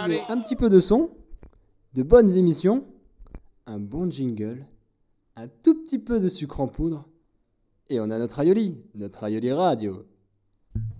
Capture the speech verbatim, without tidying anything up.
Allez. Un petit peu de son, de bonnes émissions, un bon jingle, un tout petit peu de sucre en poudre, et on a notre aioli, notre aioli radio.